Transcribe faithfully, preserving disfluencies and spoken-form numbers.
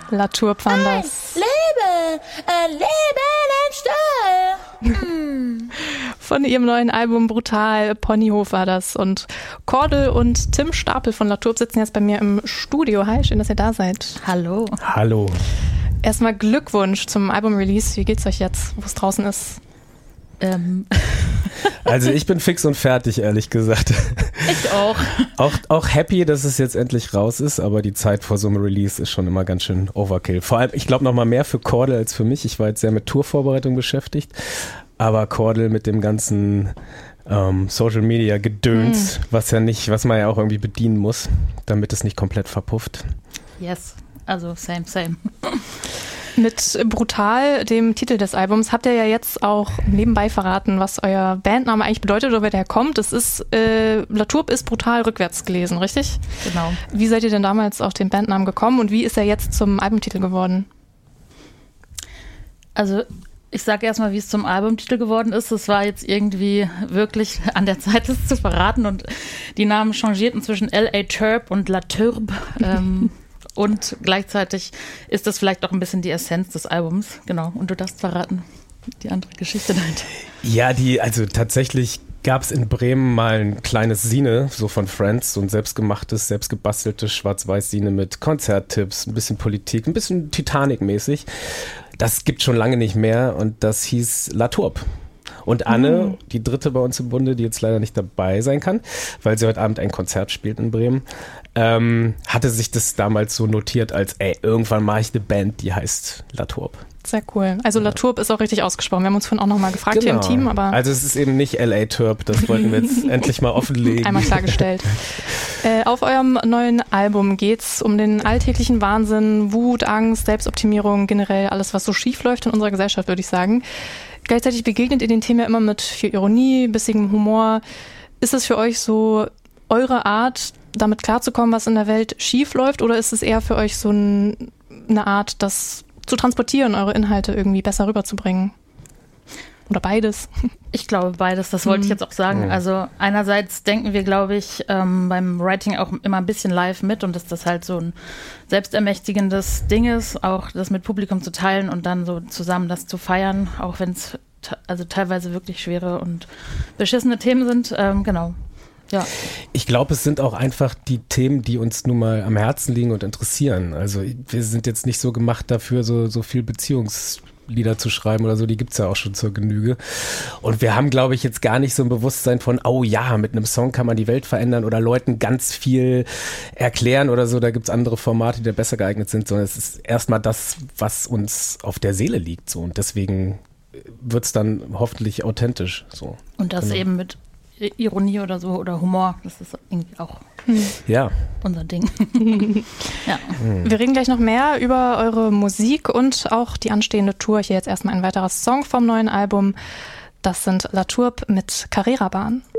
La Tourbe waren das. Ein Leben, ein Leben im Stall. Mm. Von ihrem neuen Album Brutal, Ponyhof war das. Und Cordel und Tim Stapel von La Tourbe sitzen jetzt bei mir im Studio. Hi, schön, dass ihr da seid. Hallo. Hallo. Erstmal Glückwunsch zum Album-Release. Wie geht's euch jetzt, wo es draußen ist? Ähm. Also ich bin fix und fertig, ehrlich gesagt. Ich auch. auch. Auch happy, dass es jetzt endlich raus ist, aber die Zeit vor so einem Release ist schon immer ganz schön Overkill. Vor allem, ich glaube noch mal mehr für Cordel als für mich. Ich war jetzt sehr mit Tourvorbereitung beschäftigt, aber Cordel mit dem ganzen ähm, Social Media Gedöns, mm. was ja nicht, was man ja auch irgendwie bedienen muss, damit es nicht komplett verpufft. Yes, also same, same. Mit Brutal, dem Titel des Albums, habt ihr ja jetzt auch nebenbei verraten, was euer Bandname eigentlich bedeutet oder wer der kommt. Es ist, äh, La Tourbe ist brutal rückwärts gelesen, richtig? Genau. Wie seid ihr denn damals auf den Bandnamen gekommen und wie ist er jetzt zum Albumtitel geworden? Also ich sage erstmal, wie es zum Albumtitel geworden ist. Es war jetzt irgendwie wirklich an der Zeit, das zu verraten und die Namen changierten zwischen L A Tourbe und La Tourbe. ähm, Und gleichzeitig ist das vielleicht auch ein bisschen die Essenz des Albums. Genau. Und du darfst verraten, die andere Geschichte dahinter. Ja, die, also tatsächlich gab es in Bremen mal ein kleines Sine, so von Friends, so ein selbstgemachtes, selbstgebasteltes Schwarz-Weiß-Sine mit Konzerttipps, ein bisschen Politik, ein bisschen Titanic-mäßig. Das gibt schon lange nicht mehr und das hieß La Tourbe. Und Anne, mhm. die dritte bei uns im Bunde, die jetzt leider nicht dabei sein kann, weil sie heute Abend ein Konzert spielt in Bremen, ähm, hatte sich das damals so notiert als, ey, irgendwann mache ich eine Band, die heißt La Tourbe. Sehr cool. Also La Tourbe ist auch richtig ausgesprochen. Wir haben uns vorhin auch nochmal gefragt genau. hier im Team. Aber also es ist eben nicht L A Tourbe, das wollten wir jetzt endlich mal offenlegen. Einmal klargestellt. äh, auf eurem neuen Album geht's um den alltäglichen Wahnsinn, Wut, Angst, Selbstoptimierung, generell alles, was so schief läuft in unserer Gesellschaft, würde ich sagen. Gleichzeitig begegnet ihr den Themen ja immer mit viel Ironie, bissigem Humor. Ist es für euch so eure Art, damit klarzukommen, was in der Welt schief läuft, oder ist es eher für euch so ein, eine Art, das zu transportieren, eure Inhalte irgendwie besser rüberzubringen? Oder beides? Ich glaube beides, das wollte mhm. ich jetzt auch sagen. Mhm. Also einerseits denken wir, glaube ich, ähm, beim Writing auch immer ein bisschen live mit und dass das halt so ein selbstermächtigendes Ding ist, auch das mit Publikum zu teilen und dann so zusammen das zu feiern, auch wenn es t- also teilweise wirklich schwere und beschissene Themen sind. Ähm, genau. Ja. Ich glaube, es sind auch einfach die Themen, die uns nun mal am Herzen liegen und interessieren. Also wir sind jetzt nicht so gemacht dafür, so, so viel Beziehungslieder zu schreiben oder so, die gibt's ja auch schon zur Genüge. Und wir haben, glaube ich, jetzt gar nicht so ein Bewusstsein von, oh ja, mit einem Song kann man die Welt verändern oder Leuten ganz viel erklären oder so, da gibt's andere Formate, die da besser geeignet sind, sondern es ist erstmal das, was uns auf der Seele liegt, so. Und deswegen wird's dann hoffentlich authentisch, so. Und das genau. eben mit Ironie oder so oder Humor, das ist irgendwie auch ja. unser Ding. ja. Wir reden gleich noch mehr über eure Musik und auch die anstehende Tour. Hier jetzt erstmal ein weiterer Song vom neuen Album. Das sind La Tourbe mit Carrera-Bahn.